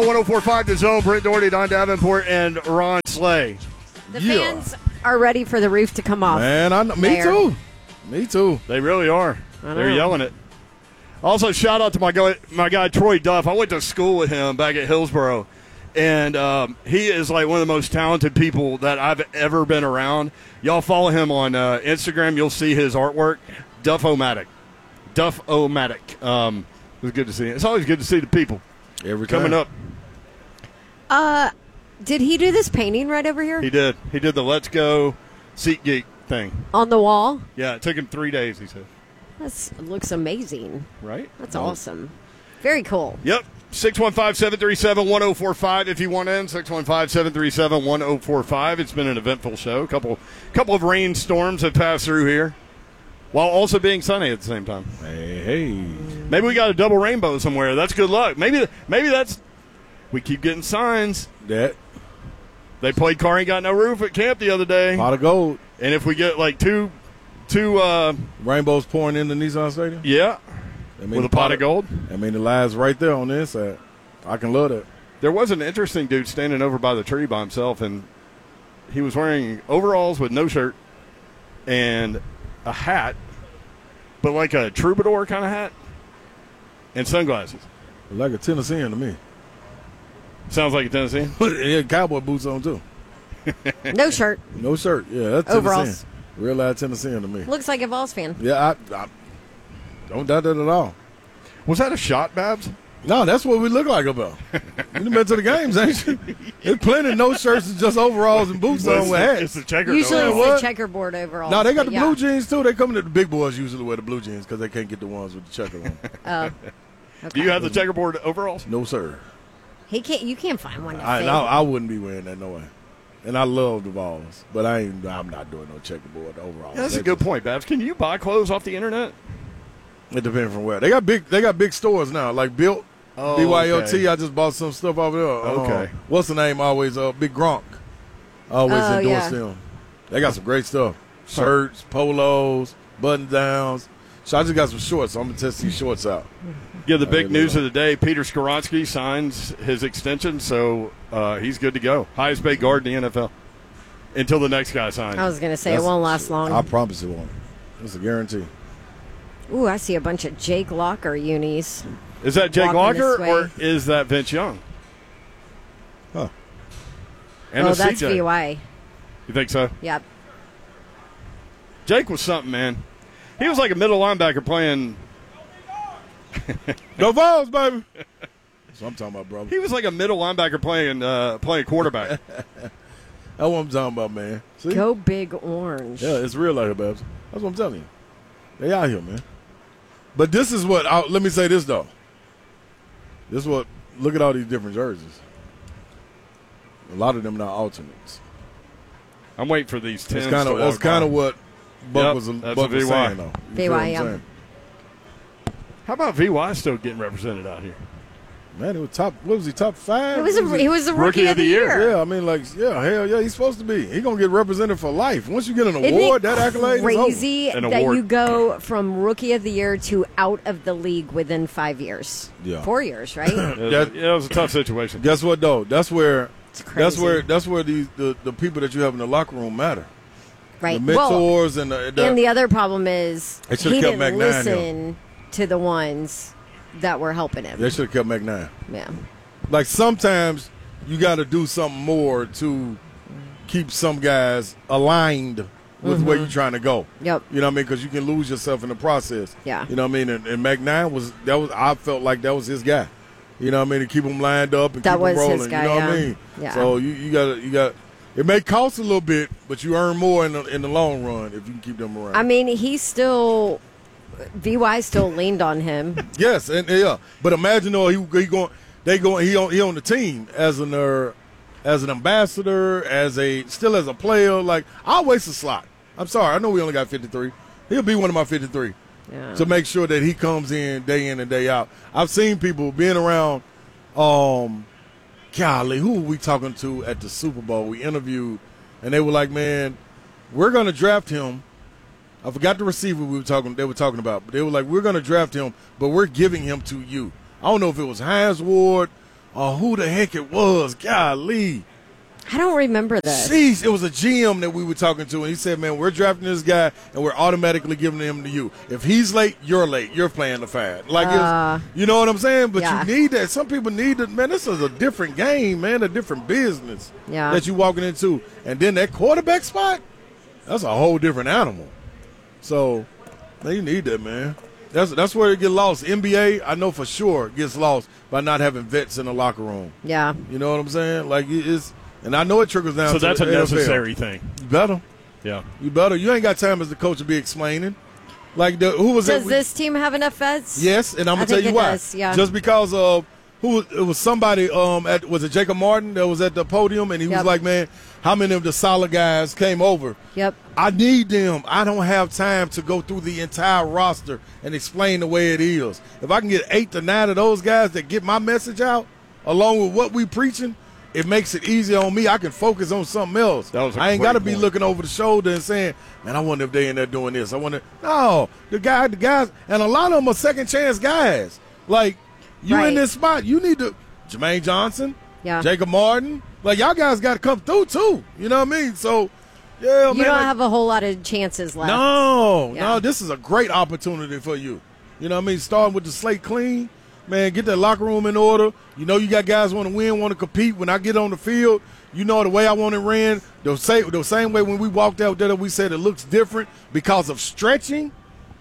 1045 The Zone, Brent Doherty, Don Davenport, and Ron Slay. The fans are ready for the roof to come off. Man, me too. Me too. They really are. They're yelling it. Also, shout out to my guy Troy Duff. I went to school with him back at Hillsboro, and he is like one of the most talented people that I've ever been around. Y'all follow him on Instagram. You'll see his artwork. Duff-O-Matic. Duff-O-Matic. It was good to see him. It's always good to see the people coming up. Did he do this painting right over here? He did. He did the Let's Go SeatGeek thing. On the wall? Yeah, it took him 3 days, he said. That looks amazing. Right? That's awesome. Very cool. Yep. 615-737-1045 if you want in. 615-737-1045. It's been an eventful show. Couple of rainstorms have passed through here, while also being sunny at the same time. Hey. Maybe we got a double rainbow somewhere. That's good luck. Maybe that's. We keep getting signs. That. They played Car Ain't Got No Roof at camp the other day. Pot of gold. And if we get like two rainbows pouring in the Nissan Stadium? Yeah. With a pot of gold? I mean, the line's right there on the inside. I can love that. There was an interesting dude standing over by the tree by himself, and he was wearing overalls with no shirt and a hat, but like a troubadour kind of hat, and sunglasses. Like a Tennessean to me. Sounds like a Tennessean? Yeah, cowboy boots on, too. No shirt. No shirt. Yeah, that's overalls. Tennessean. Real live Tennessean to me. Looks like a Vols fan. Yeah, I don't doubt that at all. Was that a shot, Babs? No, that's what we look like about. You been to the games, ain't you? There's plenty of no shirts and just overalls and boots on with hats. It's the checkerboard. Usually it's the checkerboard overalls. No, they got the blue jeans, too. They come to the big boys usually wear the blue jeans because they can't get the ones with the checker on. Oh. Okay. Do you have the checkerboard overalls? No, sir. You can't find one to fit. I wouldn't be wearing that, no way. And I love the Vols, but I'm not doing no checkerboard overalls. Yeah, that's a good point, Babs. Can you buy clothes off the internet? It depends from where. They got big stores now, like Built, BYOT. Okay. I just bought some stuff over there. Okay. What's the name? Always Big Gronk. Always endorse them. They got some great stuff. Shirts, polos, button downs. So I just got some shorts. So I'm gonna test these shorts out. Yeah, the big news of the day: Peter Skoronski signs his extension, so he's good to go. Highest paid guard in the NFL until the next guy signs. I was going to say it won't last long. I promise it won't. It's a guarantee. Ooh, I see a bunch of Jake Locker unis. Is that Jake Locker this way. or is that Vince Young? Huh. And that's CJ. VY. You think so? Yep. Jake was something, man. He was like a middle linebacker playing. Go Vols, baby. That's what I'm talking about, brother. He was like a middle linebacker playing quarterback. That's what I'm talking about, man. See? Go Big Orange. Yeah, it's real out here, Babs. That's what I'm telling you. They out here, man. But this is what, let me say this, though. This is what, look at all these different jerseys. A lot of them not alternates. I'm waiting for these 10s. That's kind of what Buck was saying, though. You VY, feel what I'm yeah. saying? How about VY still getting represented out here? Man, it was top. What was he, top 5? He was a rookie of the year. Yeah, I mean, hell yeah, he's supposed to be. He's going to get represented for life. Once you get an award, that accolade is crazy over. that you go from rookie of the year to out of the league within 5 years. Yeah. 4 years, right? It was a tough situation. Guess what, though? That's where crazy. That's where the people that you have in the locker room matter. Right. The mentors and the other problem is he didn't McNair listen to the ones that were helping him. They should have kept McNair. Yeah. Like sometimes you got to do something more to keep some guys aligned with where you're trying to go. Yep. You know what I mean? Because you can lose yourself in the process. Yeah. You know what I mean? And McNair I felt like that was his guy. You know what I mean? To keep him lined up and keep him rolling. His guy, you know what I mean? Yeah. So you got. It may cost a little bit, but you earn more in the long run if you can keep them around. I mean, VY still leaned on him. Yes, and yeah. But imagine though he on the team as an ambassador, still as a player. Like, I'll waste a slot. I'm sorry, I know we only got 53. He'll be one of my 53 to make sure that he comes in and day out. I've seen people being around. Golly, who were we talking to at the Super Bowl? We interviewed, and they were like, "Man, we're going to draft him." I forgot the receiver they were talking about, but they were like, "We're going to draft him, but we're giving him to you." I don't know if it was Hines Ward or who the heck it was. Golly. I don't remember this. Jeez, it was a GM that we were talking to, and he said, man, we're drafting this guy, and we're automatically giving him to you. If he's late, you're late. You're playing the fad. You know what I'm saying? But you need that. Some people need it. Man, this is a different game, man, a different business that you're walking into. And then that quarterback spot, that's a whole different animal. So, man, you need that, man. That's where it gets lost. NBA, I know for sure, gets lost by not having vets in the locker room. Yeah. You know what I'm saying? Like, it's – and I know it trickles down to the NFL. So that's a necessary thing. You better. Yeah. You better. You ain't got time as the coach to be explaining. Like, who was Does this team have enough vets? Yes, and I'm going to tell you why. Does, yeah. Just because of it was somebody, was it Jacob Martin that was at the podium, and he was like, man, how many of the solid guys came over? Yep. I need them. I don't have time to go through the entire roster and explain the way it is. If I can get 8 to 9 of those guys that get my message out, along with what we preaching, it makes it easier on me. I can focus on something else. I ain't got to be looking over the shoulder and saying, man, I wonder if they in there doing this. No, the guys, and a lot of them are second chance guys. Like, you in this spot, you need to, Jermaine Johnson, Jacob Martin, like, y'all guys got to come through too. You know what I mean? So, yeah, you don't have a whole lot of chances left. No, this is a great opportunity for you. You know what I mean? Starting with the slate clean. Man, get that locker room in order. You know you got guys want to win, want to compete. When I get on the field, you know the way I want it ran. The same way when we walked out there, we said it looks different because of stretching,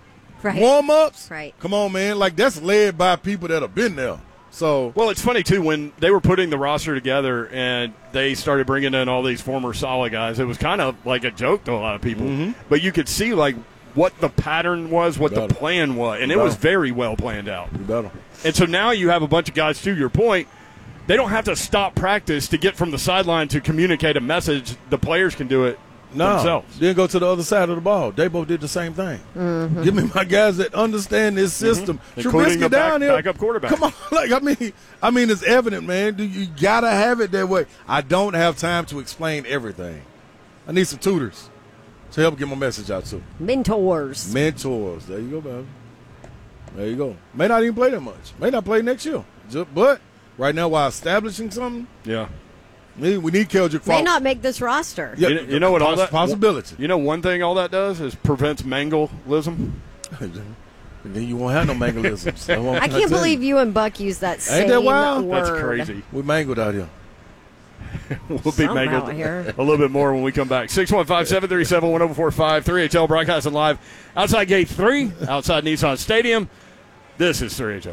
warm-ups. Right. Come on, man. Like, that's led by people that have been there. So, well, it's funny, too, when they were putting the roster together and they started bringing in all these former solid guys, it was kind of like a joke to a lot of people. Mm-hmm. But you could see, like, what the pattern was, what the plan was, and it was very well planned out. You better. And so now you have a bunch of guys, to your point, they don't have to stop practice to get from the sideline to communicate a message. The players can do it themselves. Then go to the other side of the ball. Dabo did the same thing. Mm-hmm. Give me my guys that understand this system. Mm-hmm. Including the backup quarterback. Come on. Like, I mean, it's evident, man. You got to have it that way. I don't have time to explain everything. I need some tutors to help get my message out to. Mentors. There you go, baby. There you go. May not even play that much. May not play next year. But right now, while establishing something, we need Keldrick Faulk. May not make this roster. Yeah, you know what all that possibility. You know one thing all that does is prevents manglism. Then you won't have no manglisms. I can't believe you and Buck use that same that wild? word. That's crazy. We mangled out here. We'll be mangled a little bit more when we come back. 615-737-1045, 3HL broadcasting live outside Gate 3, outside Nissan Stadium. This is 3HL.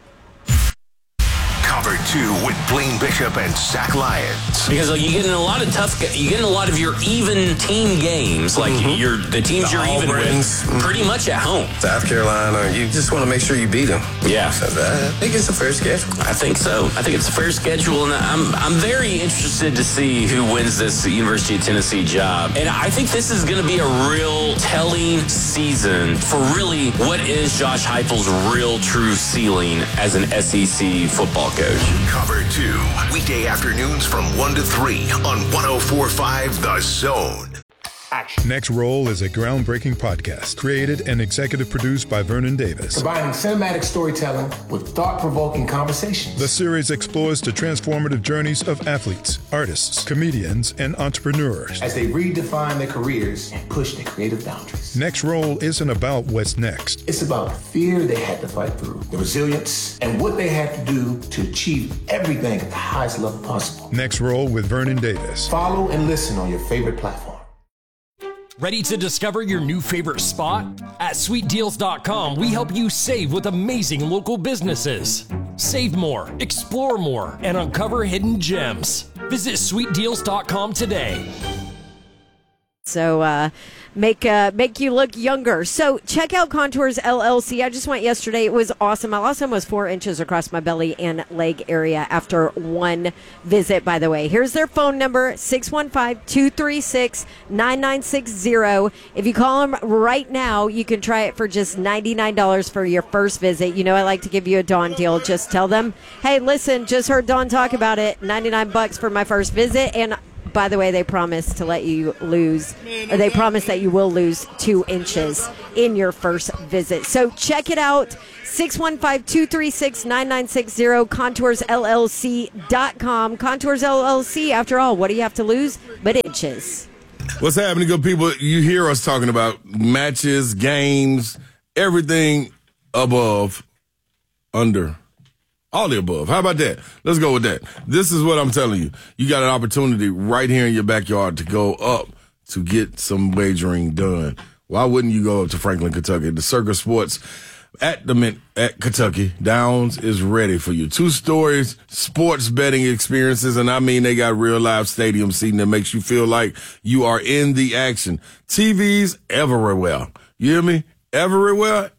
Cover 2 with Blaine Bishop and Zach Lyons. Because you get in a lot of you get in a lot of your even team games, like the teams you're even with, pretty much at home. South Carolina, you just want to make sure you beat them. Yeah, so I think it's a fair schedule. I think so. I think it's a fair schedule, and I'm very interested to see who wins this University of Tennessee job. And I think this is going to be a real telling season for really what is Josh Heupel's real true ceiling as an SEC football coach. Cover 2, weekday afternoons from 1 to 3 on 104.5 The Zone. Action. Next Roll is a groundbreaking podcast created and executive produced by Vernon Davis. Combining cinematic storytelling with thought-provoking conversations. The series explores the transformative journeys of athletes, artists, comedians, and entrepreneurs as they redefine their careers and push their creative boundaries. Next Roll isn't about what's next. It's about the fear they had to fight through, the resilience, and what they had to do to achieve everything at the highest level possible. Next Roll with Vernon Davis. Follow and listen on your favorite platform. Ready to discover your new favorite spot? At SweetDeals.com, we help you save with amazing local businesses. Save more, explore more, and uncover hidden gems. Visit SweetDeals.com today. So make you look younger. So check out Contours LLC. I just went yesterday. It was awesome. I lost almost 4 inches across my belly and leg area after one visit, by the way. Here's their phone number, 615-236-9960. If you call them right now, you can try it for just $99 for your first visit. You know I like to give you a Dawn deal. Just tell them, hey, listen, just heard Dawn talk about it, $99 for my first visit, and by the way, they promise to let you lose, or they promise that you will lose 2 inches in your first visit. So check it out. 615-236-9960, ContoursLLC.com. Contours LLC, after all, what do you have to lose but inches? What's happening, good people? You hear us talking about matches, games, everything above, under, all the above. How about that? Let's go with that. This is what I'm telling you. You got an opportunity right here in your backyard to go up to get some wagering done. Why wouldn't you go up to Franklin, Kentucky? The Circa Sports at the Mint at Kentucky Downs is ready for you. 2 stories, sports betting experiences, and I mean they got real live stadium seating that makes you feel like you are in the action. TVs everywhere. You hear me? Everywhere.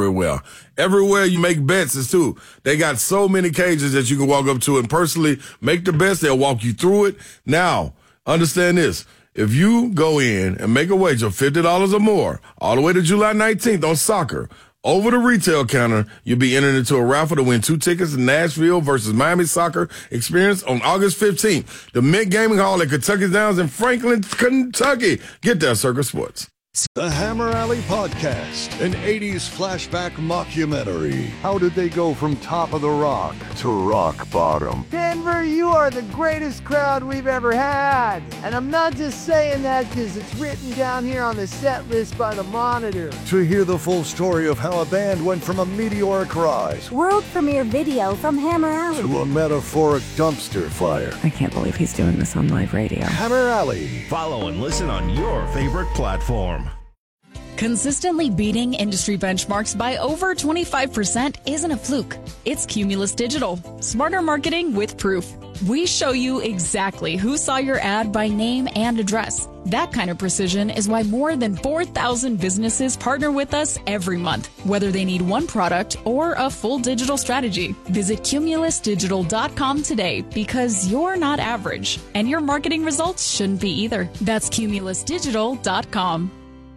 Everywhere you make bets is too. They got so many cages that you can walk up to and personally make the bets. They'll walk you through it. Now, understand this. If you go in and make a wager of $50 or more all the way to July 19th on soccer, over the retail counter, you'll be entered into a raffle to win 2 tickets to Nashville versus Miami soccer experience on August 15th. The Mint Gaming Hall at Kentucky Downs in Franklin, Kentucky. Get that, Circa Sports. The Hammer Alley Podcast, an 80s flashback mockumentary. How did they go from top of the rock to rock bottom? Denver, you are the greatest crowd we've ever had. And I'm not just saying that because it's written down here on the set list by the Monitor. To hear the full story of how a band went from a meteoric rise, world premiere video from Hammer Alley, to a metaphoric dumpster fire. I can't believe he's doing this on live radio. Hammer Alley. Follow and listen on your favorite platform. Consistently beating industry benchmarks by over 25% isn't a fluke. It's Cumulus Digital. Smarter marketing with proof. We show you exactly who saw your ad by name and address. That kind of precision is why more than 4,000 businesses partner with us every month, whether they need one product or a full digital strategy. Visit cumulusdigital.com today because you're not average, and your marketing results shouldn't be either. That's cumulusdigital.com.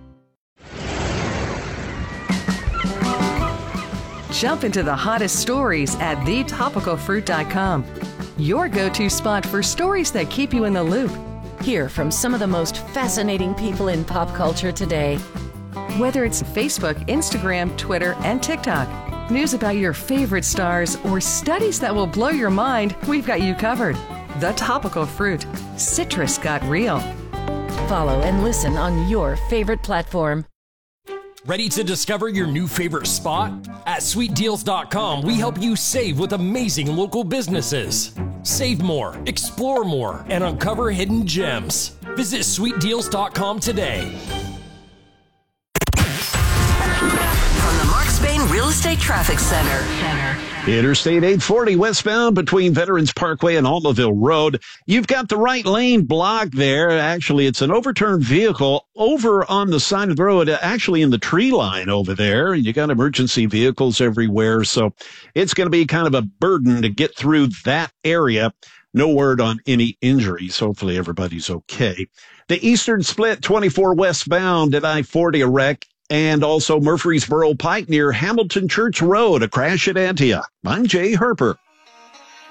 Jump into the hottest stories at thetopicalfruit.com. Your go-to spot for stories that keep you in the loop. Hear from some of the most fascinating people in pop culture today. Whether it's Facebook, Instagram, Twitter, and TikTok, news about your favorite stars, or studies that will blow your mind, we've got you covered. The Topical Fruit. Citrus got real. Follow and listen on your favorite platform. Ready to discover your new favorite spot? At SweetDeals.com, we help you save with amazing local businesses. Save more, explore more, and uncover hidden gems. Visit SweetDeals.com today. From the Mark Spain Real Estate Traffic Center. Interstate 840 westbound between Veterans Parkway and Almaville Road. You've got the right lane blocked there. Actually, it's an overturned vehicle over on the side of the road, actually in the tree line over there. You got emergency vehicles everywhere, so it's going to be kind of a burden to get through that area. No word on any injuries. Hopefully everybody's okay. The Eastern Split 24 westbound at I-40, a wreck. And also Murfreesboro Pike near Hamilton Church Road, a crash at Antioch. I'm Jay Harper.